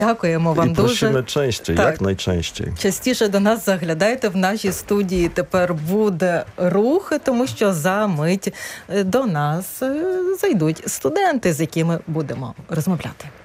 Дякуємо вам дуже. І prosimy częściej, як найчастіше. Частіше до нас заглядайте. В нашій студії тепер буде рух, тому що за мить до нас зайдуть студенти, з якими будемо розмовляти.